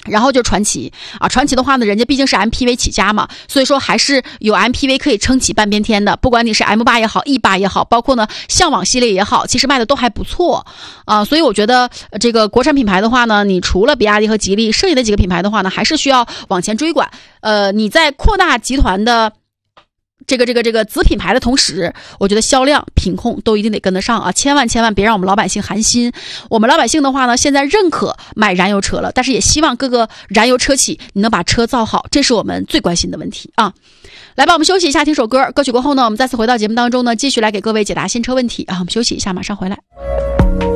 然后就传祺啊，传祺的话呢，人家毕竟是 MPV 起家嘛，所以说还是有 MPV 可以撑起半边天的。不管你是 M8 也好 E8 也好，包括呢向往系列也好，其实卖的都还不错啊。所以我觉得这个国产品牌的话呢，你除了比亚迪和吉利，剩下的几个品牌的话呢，还是需要往前追赶。你在扩大集团的这个子品牌的同时，我觉得销量品控都一定得跟得上啊！千万别让我们老百姓寒心。我们老百姓的话呢，现在认可买燃油车了，但是也希望各个燃油车企你能把车造好，这是我们最关心的问题啊！来吧，我们休息一下，听首歌。歌曲过后呢，我们再次回到节目当中呢，继续来给各位解答新车问题啊！我们休息一下，马上回来。